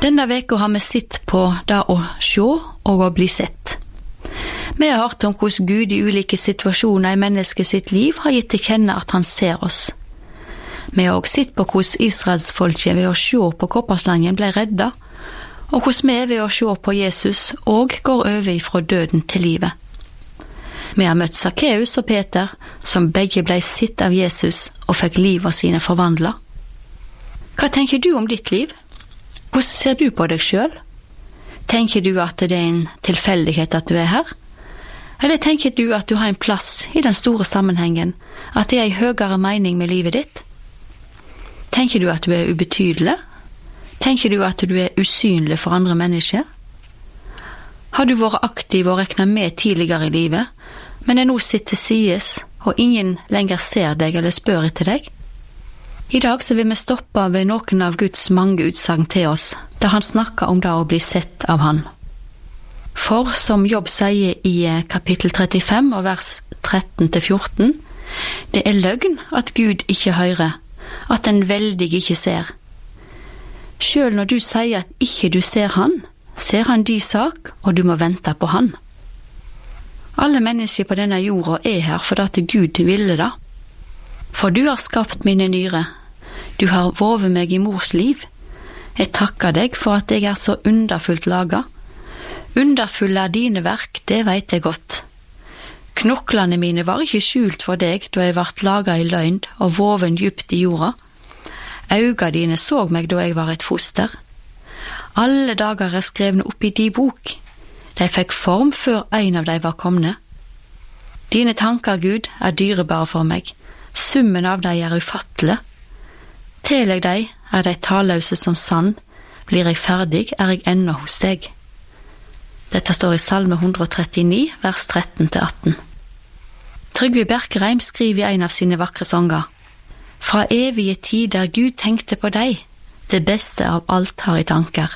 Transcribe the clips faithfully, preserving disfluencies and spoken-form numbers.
Denne veka har vi sett på det å sjå og å bli sett. Vi har hørt om hvordan Gud i ulike situasjoner i mennesket sitt liv har gitt til kjenne at han ser oss. Vi har også sett på hvordan Israelsfolket ved å sjå på kopperslangen ble redda, og hvordan vi ved å sjå på Jesus og går over ifra døden til livet. Vi har møtt Sakkeus og Peter, som begge ble sitt av Jesus og fikk livet sine forvandla. Hva tenker du om ditt liv? Hvordan ser du på deg selv? Tenker du at det er en tilfeldighet at du er her? Eller tenker du at du har en plass i den store sammenhengen, at det er en høyere mening med livet ditt? Tenker du at du er ubetydelig? Tenker du at du er usynlig for andre mennesker? Har du vært aktiv og reknet med tidligere i livet, men er nå sitter sides, og ingen lenger ser deg eller spør etter deg? I dag så vil vi stoppe ved noen av Guds mange utsagn til oss, der han snakker om det å bli sett av han. For, som Jobb sier i kapittel trettifem og vers tretten til fjorten, det er løgn at Gud ikke hører, at den veldig ikke ser. Selv når du sier at ikke du ser han, ser han de sak, og du må vente på han. Alle mennesker på denne jorda er her for at Gud ville det. For du har skapt mine nyre, du har vovet meg i mors liv. Jeg takker deg for at jeg er så underfullt laga. Underfulle er dine verk, det vet jeg godt. Knoklene mine var ikke skjult for deg da jeg vart laga i løgn og voven djupt i jorda. Auga dine så meg da jeg var et foster. Alle dager er skrevne opp i di bok. De fikk form før en av de var komne. Dine tanker, Gud, er dyrebare for meg. Summen av deg er ufattelig. Til jeg deg er de talløse som sand. Blir jeg ferdig, er jeg ennå hos deg. Dette står i Salme hundre og trettini, vers tretten til atten. Trygve Bjerkreim skriver i en av sine vakre sanger: Fra evige tider Gud tenkte på deg, det beste av alt har i tanker.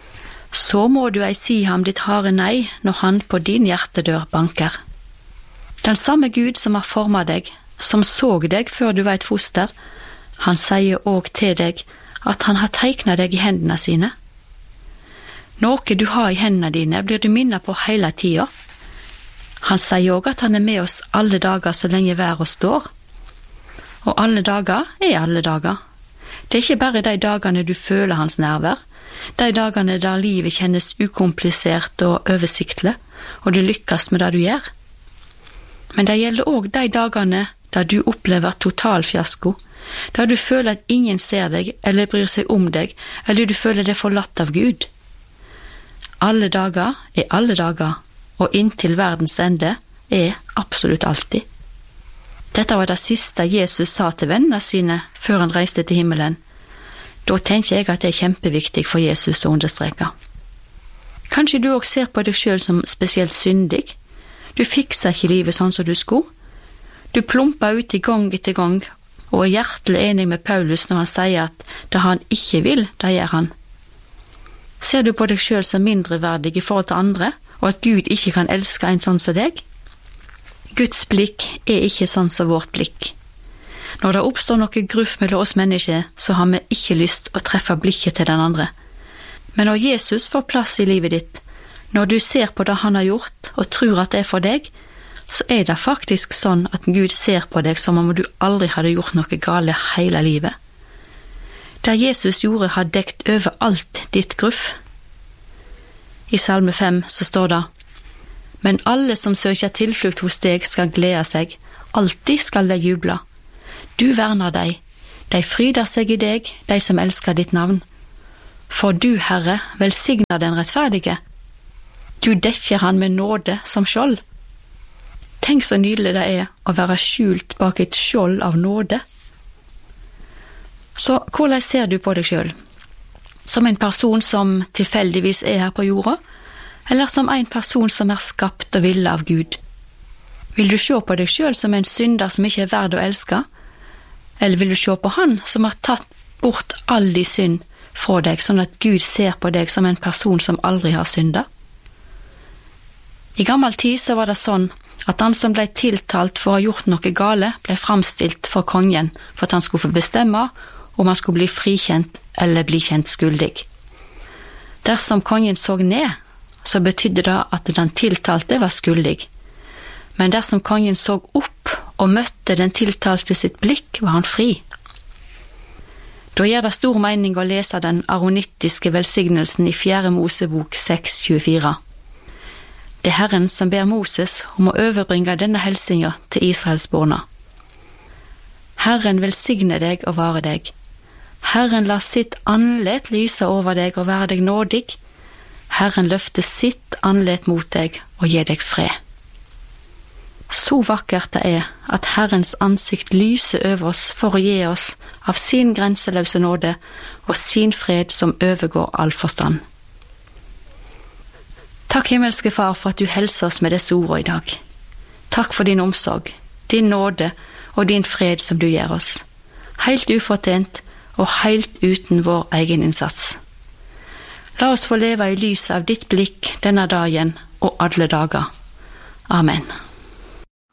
Så må du ei si ham ditt harde nei, når han på din hjertedør banker. Den samme Gud som har formet deg, som såg deg før du var et foster, han sier òg til deg at han har teiknet deg i hendene sine. Noe du har i hendene dine blir du minnet på hele tida. Han sier òg at han er med oss alle dager så lenge været står. Og alle dager er alle dager. Det er ikke bare de dagene du føler hans nærvær, de dagene der livet kjennes ukomplisert og oversiktlig, og du lykkes med det du gjør. Men det gjelder òg de dagene der du opplever total fiasko, der du føler at ingen ser deg eller bryr seg om deg, eller du føler deg forlatt av Gud. Alle dager er alle dager, og inntil verdens ende er absolutt alltid. Dette var det siste Jesus sa til vennene sine før han reiste til himmelen. Da tenker jeg at det er kjempeviktig for Jesus å understreke. Kanskje du også ser på deg selv som spesielt syndig. Du fikser ikke livet sånn som du skulle. Du plumper ut i gang etter gang, og er hjertelig enig med Paulus når han sier at det han ikke vil, det gjør han. Ser du på deg selv som mindreverdig i forhold til andre, og at Gud ikke kan elske en sånn som deg? Guds blikk er ikke sånn som vårt blikk. Når det oppstår noe gruff mellom oss mennesker, så har vi ikke lyst å treffe blikket til den andre. Men når Jesus får plass i livet ditt, når du ser på det han har gjort, og tror at det er for deg, så er det faktisk sånn at Gud ser på deg som om du aldri hadde gjort noe gale hele livet. Det Jesus gjorde har dekt over alt ditt gruff. I Salme fem så står det: Men alle som søker tilflukt hos deg skal glede seg, alltid skal de juble. Du verner deg, de fryder seg i deg, de som elsker ditt navn. For du, Herre, velsigner den rettferdige. Du dekker han med nåde som skjold. Tenk så nydelig det er å være skjult bak et skjold av nåde. Så hvordan ser du på deg selv? Som en person som tilfeldigvis er her på jorda, eller som en person som er skapt og villet av Gud? Vil du se på deg selv som en synder som ikke er verd å elske? Eller vil du se på han som har tatt bort all de synd fra deg, sånn at Gud ser på deg som en person som aldri har syndet? I gammel tid så var det sånn at han som ble tiltalt for å ha gjort noe gale, ble framstilt for kongen for at han skulle få bestemme om han skulle bli frikjent eller bli kjent skyldig. Dersom kongen så ned, så betydde det at den tiltalte var skyldig. Men dersom kongen så opp og møtte den tiltalte sitt blikk, var han fri. Da gjør det stor mening å lese den aronittiske velsignelsen i fjerde Mosebok seks tjuefire. Det er Herren som ber Moses om å overbringe denne helsinga til Israelsborna. Herren velsigne deg og vare deg. Herren lar sitt andlet lyse over deg og være deg nådig. Herren løfter sitt andlet mot deg og gir deg fred. Så vakkert det er at Herrens ansikt lyser over oss for å gi oss av sin grenseløse nåde og sin fred som overgår all forstand. Takk, himmelske Far, for at du helser oss med disse ordene i dag. Takk for din omsorg, din nåde og din fred som du gir oss, helt ufortjent og helt uten vår egen innsats. La oss få leve i lys av ditt blikk denne dagen og alle dager. Amen.